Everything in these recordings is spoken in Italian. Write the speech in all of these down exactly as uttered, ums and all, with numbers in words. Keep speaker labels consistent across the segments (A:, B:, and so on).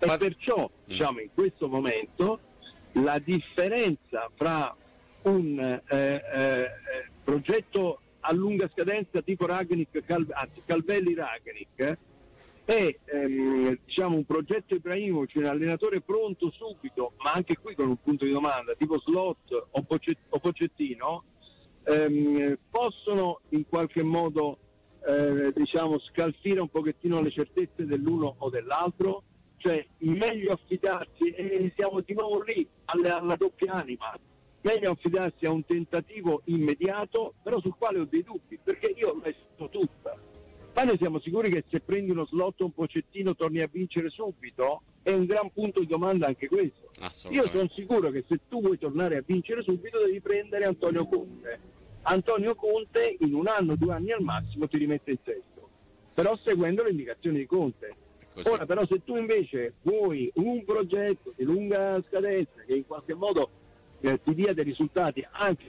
A: e perciò diciamo in questo momento la differenza fra un eh, eh, progetto a lunga scadenza tipo Ragnik, Cal- anzi Calvelli Ragnik è ehm, diciamo un progetto Ibrahimovic, un allenatore pronto subito, ma anche qui con un punto di domanda tipo Slot o, Poccet- o Pochettino, ehm, possono in qualche modo eh, diciamo scalfire un pochettino le certezze dell'uno o dell'altro, cioè meglio affidarsi, e siamo di nuovo lì alla, alla doppia anima, meglio affidarsi a un tentativo immediato, però sul quale ho dei dubbi, perché io l'ho visto tutta. Ma noi siamo sicuri che se prendi uno slot un Pochettino torni a vincere subito? È un gran punto di domanda anche questo. Io sono sicuro che se tu vuoi tornare a vincere subito devi prendere Antonio Conte. Antonio Conte in un anno, due anni al massimo ti rimette in sesto, però seguendo le indicazioni di Conte. Ora però se tu invece vuoi un progetto di lunga scadenza che in qualche modo eh, ti dia dei risultati anche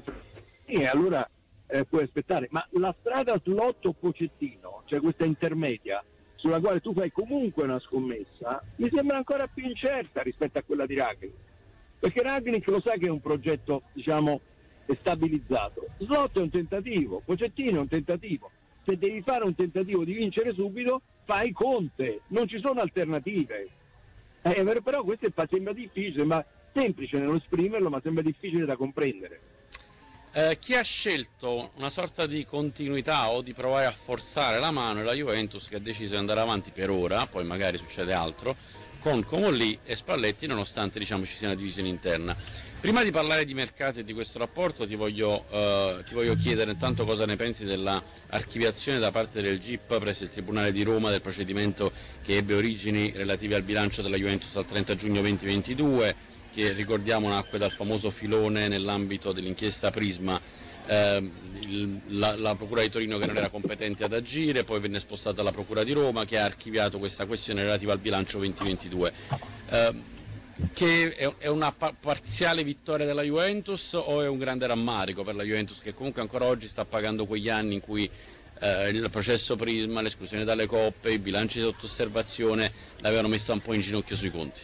A: e allora Eh, puoi aspettare, ma la strada Slot o Pochettino, cioè questa intermedia sulla quale tu fai comunque una scommessa, mi sembra ancora più incerta rispetto a quella di Ragnik, perché Ragnik lo sa che è un progetto diciamo stabilizzato, Slot è un tentativo, Pochettino è un tentativo, se devi fare un tentativo di vincere subito fai Conte, non ci sono alternative, eh, però questo è, sembra difficile, sembra semplice nello esprimerlo, ma sembra difficile da comprendere.
B: Eh, chi ha scelto una sorta di continuità o di provare a forzare la mano è la Juventus, che ha deciso di andare avanti per ora, poi magari succede altro, con Comolli e Spalletti, nonostante diciamo ci sia una divisione interna. Prima di parlare di mercato e di questo rapporto ti voglio, eh, ti voglio chiedere intanto cosa ne pensi della archiviazione da parte del G I P presso il Tribunale di Roma del procedimento che ebbe origini relative al bilancio della Juventus al trenta giugno duemilaventidue, che ricordiamo nacque dal famoso filone nell'ambito dell'inchiesta Prisma, eh, il, la, la Procura di Torino che non era competente ad agire, poi venne spostata alla Procura di Roma che ha archiviato questa questione relativa al bilancio duemilaventidue. Eh, che è, è una pa- parziale vittoria della Juventus o è un grande rammarico per la Juventus, che comunque ancora oggi sta pagando quegli anni in cui eh, il processo Prisma, l'esclusione dalle coppe, i bilanci sotto osservazione l'avevano messa un po' in ginocchio sui conti?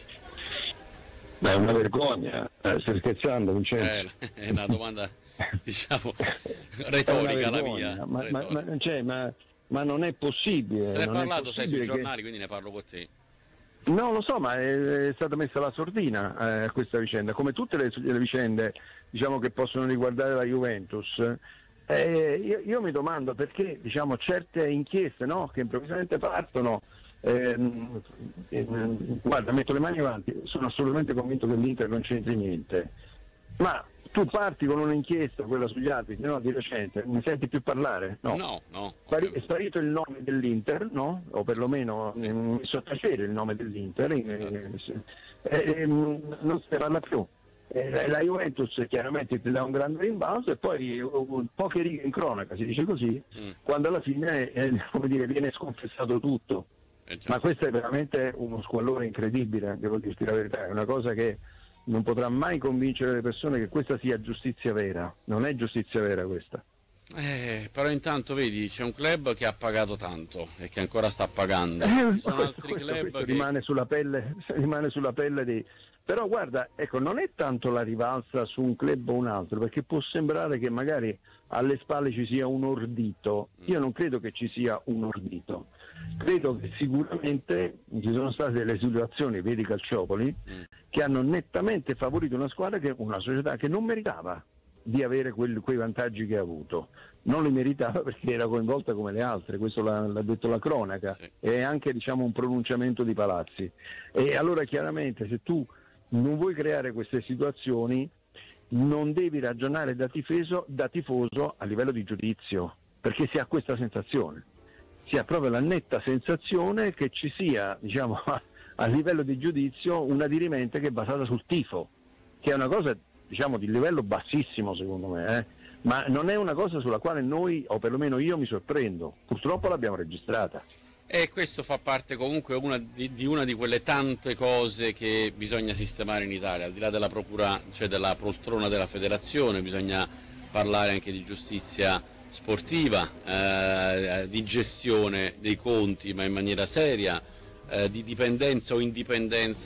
C: Ma è una vergogna, eh, stai scherzando Vincenzo?
B: Eh, è una domanda diciamo retorica la mia.
C: Ma, ma, ma, cioè, ma, ma non è possibile.
B: Se ne è
C: non
B: parlato,
C: è
B: sai, sui
C: che...
B: giornali, quindi ne parlo con te.
C: No, lo so, ma è, è stata messa la sordina eh, questa vicenda, come tutte le, le vicende diciamo che possono riguardare la Juventus. Eh, io, io mi domando perché diciamo certe inchieste, no, che improvvisamente partono. Eh, eh, guarda, metto le mani avanti, sono assolutamente convinto che l'Inter non c'entri niente, ma tu parti con un'inchiesta, quella sugli arbitri, no, di recente, ne senti più parlare? No,
B: no, no
C: Spari- è sparito il nome dell'Inter, no? O perlomeno sì. eh, sottacere il nome dell'Inter, esatto. eh, eh, non si parla più. Eh, la Juventus chiaramente ti dà un grande rimbalzo e poi uh, poche righe in cronaca, si dice così, mm. quando alla fine eh, come dire, viene sconfessato tutto. Ma questo è veramente uno squallore incredibile, devo dirti la verità, è una cosa che non potrà mai convincere le persone che questa sia giustizia vera, non è giustizia vera questa.
B: Eh, però intanto vedi, c'è un club che ha pagato tanto e che ancora sta pagando,
C: eh,
B: sono
C: questo,
B: altri
C: questo,
B: club
C: questo
B: che...
C: rimane sulla pelle, rimane sulla pelle dei... Però guarda, ecco, non è tanto la rivalsa su un club o un altro, perché può sembrare che magari alle spalle ci sia un ordito, io non credo che ci sia un ordito. Credo che sicuramente ci sono state delle situazioni, vedi Calciopoli, mm. che hanno nettamente favorito una squadra, che una società che non meritava di avere quel, quei vantaggi che ha avuto, non li meritava perché era coinvolta come le altre, questo l'ha, l'ha detto la cronaca, sì. E anche diciamo un pronunciamento di Palazzi. E allora chiaramente se tu non vuoi creare queste situazioni non devi ragionare da tifoso, da tifoso a livello di giudizio, perché si ha questa sensazione. Si ha proprio la netta sensazione che ci sia, diciamo, a, a livello di giudizio una dirimente che è basata sul tifo, che è una cosa, diciamo, di livello bassissimo secondo me, eh? Ma non è una cosa sulla quale noi, o perlomeno io, mi sorprendo. Purtroppo l'abbiamo registrata.
B: E questo fa parte comunque una di, di una di quelle tante cose che bisogna sistemare in Italia, al di là della procura, cioè della poltrona della federazione, bisogna parlare anche di giustizia sportiva, eh, di gestione dei conti ma in maniera seria, eh, di dipendenza o indipendenza